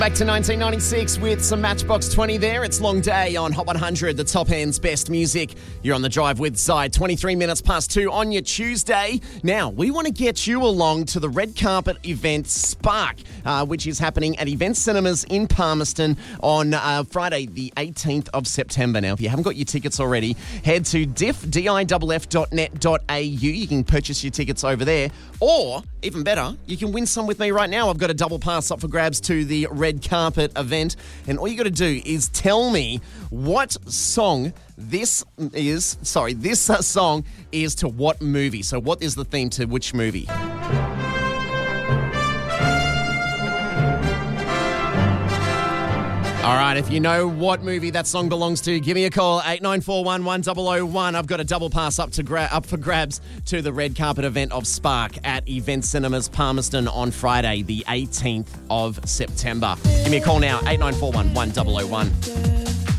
Back to 1996 with some Matchbox 20 there. It's Long Day on Hot 100, the top end's best music. You're on the drive with Zide, 23 minutes past 2 on your Tuesday. Now, we want to get you along to the red carpet event Spark, which is happening at Event Cinemas in Palmerston on Friday, the 18th of September. Now, if you haven't got your tickets already, head to diff.net.au. You can purchase your tickets over there. Or, even better, you can win some with me right now. I've got a double pass up for grabs to the red carpet event, and all you got to do is tell me what song this song is to what movie. So what is the theme to which movie? All right, if you know what movie that song belongs to, give me a call, 8941 1001. I've got a double pass up for grabs to the red carpet event of Spark at Event Cinemas Palmerston on Friday, the 18th of September. Give me a call now, 8941 1001.